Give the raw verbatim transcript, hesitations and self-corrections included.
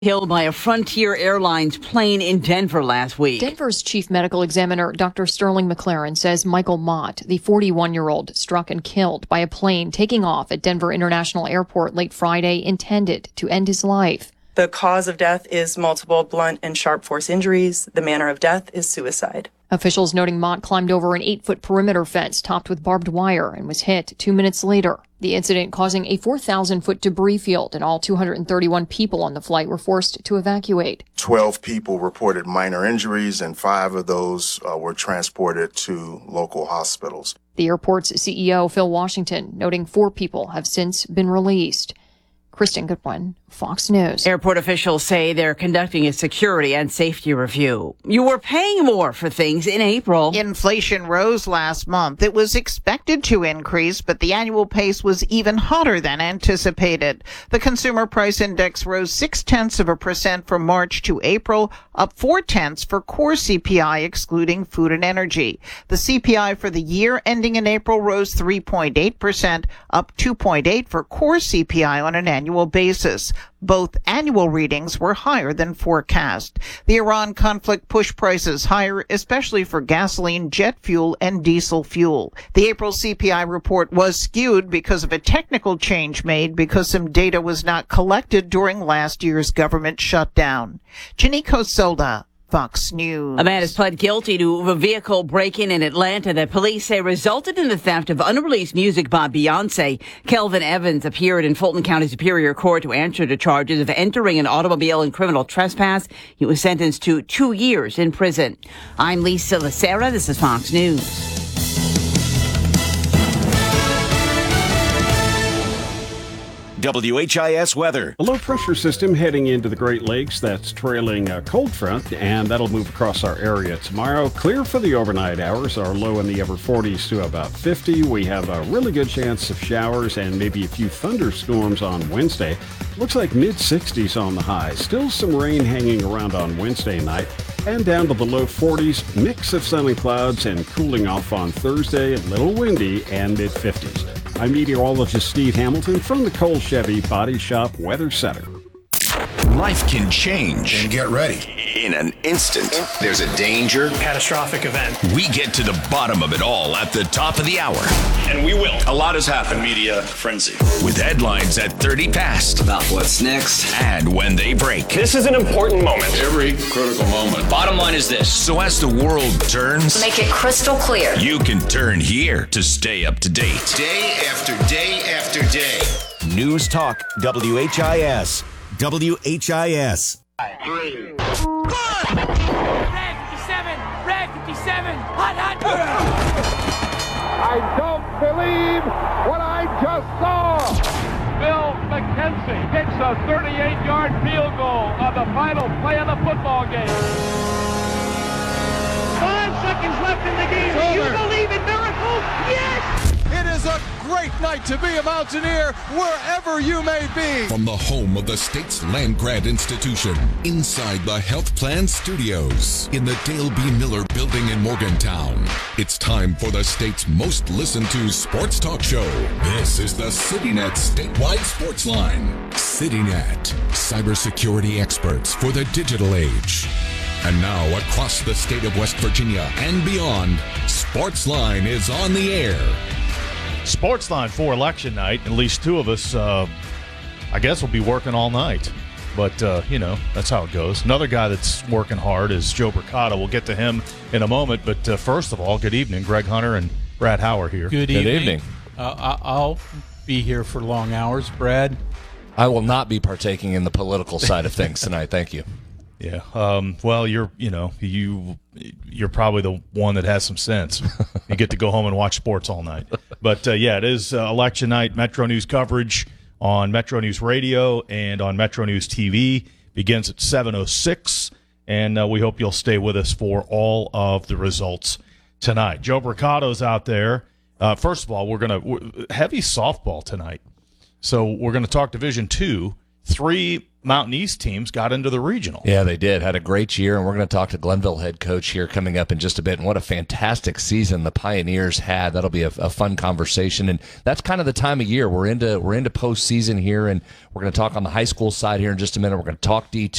Killed by a Frontier Airlines plane in Denver last week. Denver's chief medical examiner, Doctor Sterling McLaren, says Michael Mott, the forty-one-year-old, struck and killed by a plane taking off at Denver International Airport late Friday, intended to end his life. The cause of death is multiple blunt and sharp force injuries. The manner of death is suicide. Officials noting Mott climbed over an eight-foot perimeter fence topped with barbed wire and was hit two minutes later. The incident causing a four thousand foot debris field, and all two hundred thirty-one people on the flight were forced to evacuate. twelve people reported minor injuries, and five of those uh, were transported to local hospitals. The airport's C E O, Phil Washington, noting four people have since been released. Kristen Goodwin, Fox News. Airport officials say they're conducting a security and safety review. You were paying more for things in April. Inflation rose last month. It was expected to increase, but the annual pace was even hotter than anticipated. The Consumer Price Index rose six-tenths of a percent from March to April, up four-tenths for core C P I, excluding food and energy. The C P I for the year ending in April rose three point eight percent, up two point eight for core C P I on an annual basis. Both annual readings were higher than forecast. The Iran conflict pushed prices higher, especially for gasoline, jet fuel, and diesel fuel. The April C P I report was skewed because of a technical change made because some data was not collected during last year's government shutdown. Janiko Solda, Fox News. A man has pled guilty to a vehicle break-in in Atlanta that police say resulted in the theft of unreleased music by Beyonce. Kelvin Evans appeared in Fulton County Superior Court to answer the charges of entering an automobile and criminal trespass. He was sentenced to two years in prison. I'm Lisa Lacera. This is Fox News. W H I S weather. A low-pressure system heading into the Great Lakes that's trailing a cold front, and that'll move across our area tomorrow. Clear for the overnight hours. Our low in the upper forties to about fifty. We have a really good chance of showers and maybe a few thunderstorms on Wednesday. Looks like mid-sixties on the high. Still some rain hanging around on Wednesday night. And down to the low forties, mix of sun and clouds, and cooling off on Thursday, a little windy, and mid-fifties. I'm meteorologist Steve Hamilton from the Cole Chevy Body Shop Weather Center. Life can change. And get ready. In an instant, there's a danger. Catastrophic event. We get to the bottom of it all at the top of the hour. And we will. A lot has happened. Media frenzy. With headlines at thirty past. About what's next. And when they break. This is an important moment. Every critical moment. Bottom line is this. So as the world turns, make it crystal clear. You can turn here to stay up to date. Day after day after day. News Talk W H I S. W H I S. Three. Red fifty-seven! Red fifty-seven! Hot, hot! I don't believe what I just saw! Bill McKenzie hits a thirty-eight yard field goal on the final play of the football game. Five seconds left in the game. Do you believe in miracles? Yes! It is a great night to be a Mountaineer wherever you may be. From the home of the state's land grant institution, inside the Health Plan Studios, in the Dale B. Miller Building in Morgantown, it's time for the state's most listened to sports talk show. This is the CityNet Statewide Sports Line. CityNet, cybersecurity experts for the digital age. And now, across the state of West Virginia and beyond, Sportsline is on the air. Sportsline for election night. At least two of us, uh, I guess, will be working all night. But, uh, you know, that's how it goes. Another guy that's working hard is Joe Bricata. We'll get to him in a moment. But uh, first of all, good evening. Greg Hunter and Brad Howard here. Good evening. Good evening. Uh, I'll be here for long hours. Brad? I will not be partaking in the political side of things tonight. Thank you. Yeah. Um, well, you're, you know, you, you're probably the one that has some sense. You get to go home and watch sports all night. But, uh, yeah, it is uh, election night. Metro News coverage on Metro News Radio and on Metro News T V begins at seven oh six. And uh, we hope you'll stay with us for all of the results tonight. Joe Bricato's out there. Uh, first of all, we're going to – heavy softball tonight. So we're going to talk Division two. three Mountain East teams got into the regional. Yeah, they did. Had a great year, and we're going to talk to Glenville head coach here coming up in just a bit. And what a fantastic season the Pioneers had. That'll be a, a fun conversation, and that's kind of the time of year we're into. We're into postseason here, and we're going to talk on the high school side here in just a minute. We're going to talk D two.